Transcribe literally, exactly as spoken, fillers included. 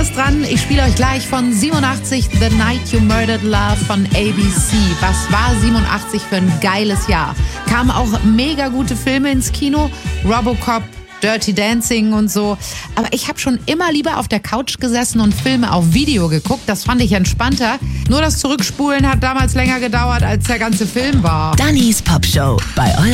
ist dran. Ich spiele euch gleich von siebenundachtzig The Night You Murdered Love von A B C. Was war siebenundachtzig für ein geiles Jahr? Kamen auch mega gute Filme ins Kino. Robocop, Dirty Dancing und so. Aber ich habe schon immer lieber auf der Couch gesessen und Filme auf Video geguckt. Das fand ich entspannter. Nur das Zurückspulen hat damals länger gedauert, als der ganze Film war. Dannys Popshow bei eurem